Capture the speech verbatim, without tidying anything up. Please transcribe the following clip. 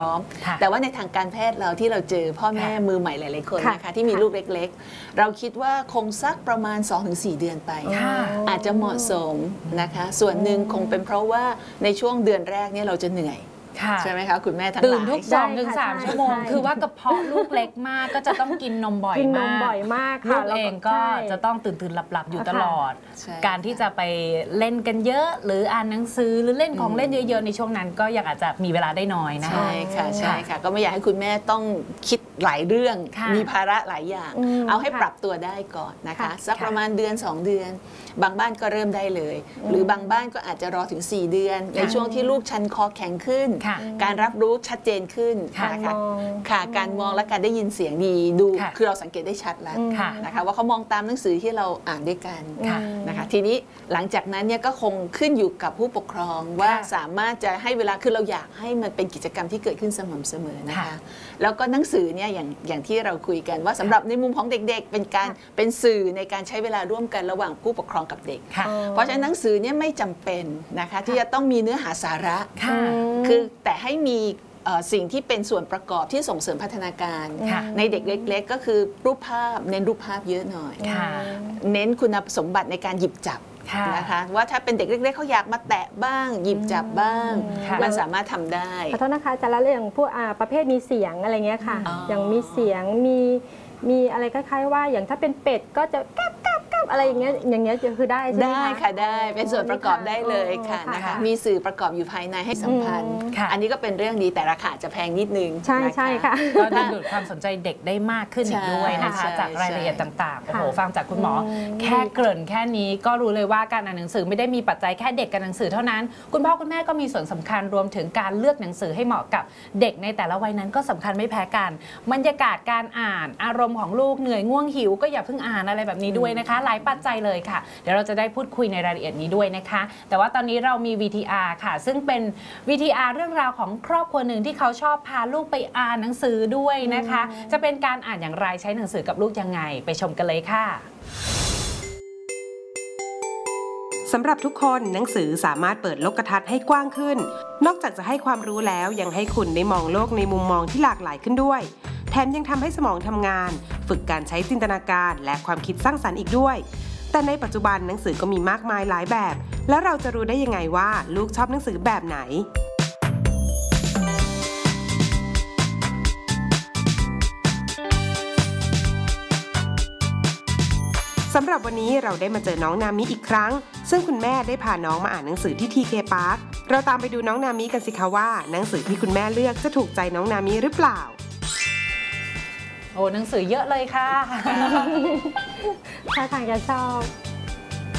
พร้อมแต่ว่าในทางการแพทย์เราที่เราเจอพ่อแม่มือใหม่หลายๆคนนะคะที่มีลูกเล็กๆเราคิดว่าคงสักประมาณ สองถึงสี่ เดือนไปอาจจะเหมาะสมนะคะส่วนหนึ่งคงเป็นเพราะว่าในช่วงเดือนแรกเนี่ยเราจะเหนื่อยใช่ไหมคะคุณแม่ทั้งหลายตื่นทุกสองถึงสามชั่วโมงคือว่ากระเพาะลูกเล็กมากก็จะต้องกินนมบ่อยมากกินนมบ่อยมากลูกเองก็จะต้องตื่นตื่นหลับหลับอยู่ตลอดการที่จะไปเล่นกันเยอะหรืออ่านหนังสือหรือเล่นของเล่นเยอะๆในช่วงนั้นก็ยังอาจจะมีเวลาได้น้อยนะใช่ค่ะใช่ค่ะก็ไม่อยากให้คุณแม่ต้องคิดหลายเรื่องมีภาระหลายอย่างเอาให้ปรับตัวได้ก่อนนะคะสักประมาณเดือนสองเดือนบางบ้านก็เริ่มได้เลยหรือบางบ้านก็อาจจะรอถึงสี่เดือนในช่วงที่ลูกชันคอแข็งขึ้นการรับรู้ชัดเจนขึ้นนะคะค่ะการมองและการได้ยินเสียงดีดูคือเราสังเกตได้ชัดแล้วนะคะว่าเขามองตามหนังสือที่เราอ่านด้วยกันนะคะทีนี้หลังจากนั้นเนี่ยก็คงขึ้นอยู่กับผู้ปกครองว่าสามารถจะให้เวลาคือเราอยากให้มันเป็นกิจกรรมที่เกิดขึ้นสม่ำเสมอนะคะแล้วก็หนังสือเนี่ยอย่างอย่างที่เราคุยกันว่าสำหรับในมุมของเด็กๆเป็นการเป็นสื่อในการใช้เวลาร่วมกันระหว่างผู้ปกครองกับเด็กเพราะฉะนั้นหนังสือเนี่ยไม่จำเป็นนะคะที่จะต้องมีเนื้อหาสาระคือแต่ให้มีสิ่งที่เป็นส่วนประกอบที่ส่งเสริมพัฒนาการในเด็กเล็กๆก็คือรูปภาพเน้นรูปภาพเยอะหน่อยเน้นคุณสมบัติในการหยิบจับนะคะว่าถ้าเป็นเด็กเล็กๆเขาอยากมาแตะบ้างหยิบจับบ้างมันสามารถทำได้ขอโทษนะคะจะละเรื่องพวกประเภทมีเสียงอะไรเงี้ยค่ะอย่างมีเสียงมีมีอะไรคล้ายๆว่าอย่างถ้าเป็นเป็ดก็จะแก๊บแก๊บแก๊บอะไรอย่างเงี้ยอย่างเงี้ยคือได้ใช่ไหมคะได้ค่ะได้เป็นส่วนประกอบได้เลยค่ะนะคะมีสื่อประกอบอยู่ภายในให้สัมพันธ์อันนี้ก็เป็นเรื่องดีแต่ราคาจะแพงนิดนึงใช่ใช่ค่ะก็ดึงดูดความสนใจเด็กได้มากขึ้นอีกด้วยนะคะจากรายละเอียดต่างๆโอ้โหฟังจากคุณหมอแค่เกริ่นแค่นี้ก็รู้เลยว่าการอ่านหนังสือไม่ได้มีปัจจัยแค่เด็กกับหนังสือเท่านั้นคุณพ่อคุณแม่ก็มีส่วนสำคัญรวมถึงการเลือกหนังสือให้เหมาะกับเด็กในแต่ละวัยนั้นก็สำคัญไม่แพ้กันบรรยากาศการอ่านอารมณ์ของลูกเหนื่อยง่วงหิวก็อย่าเพิ่งอ่านอะไรแบบนี้ด้วยนะคะหลายปัจจัยเลยค่ะเดี๋ยวเราจะได้พูดคุยในรายละเอียดนี้ด้วยนะคะแต่ว่าตอนนี้เรามี วี ที อาร์ ค่ะซึ่งเป็น วี ที อาร์ เรื่องราวของครอบครัวหนึ่งที่เขาชอบพาลูกไปอ่านหนังสือด้วยนะคะจะเป็นการอ่านอย่างไรใช้หนังสือกับลูกยังไงไปชมกันเลยค่ะสำหรับทุกคนหนังสือสามารถเปิดโลกทัศน์ให้กว้างขึ้นนอกจากจะให้ความรู้แล้วยังให้คุณได้มองโลกในมุมมองที่หลากหลายขึ้นด้วยแถมยังทำให้สมองทำงานฝึกการใช้จินตนาการและความคิดสร้างสรรค์อีกด้วยแต่ในปัจจุบันหนังสือก็มีมากมายหลายแบบแล้วเราจะรู้ได้ยังไงว่าลูกชอบหนังสือแบบไหนสำหรับวันนี้เราได้มาเจอน้องนามิอีกครั้งซึ่งคุณแม่ได้พาน้องมาอ่านหนังสือที่ ที เค Park เราตามไปดูน้องนามิกันสิคะว่าหนังสือที่คุณแม่เลือกจะถูกใจน้องนามิหรือเปล่าโอ้หนังสือเยอะเลยค่ะถ้าทางจะชอบ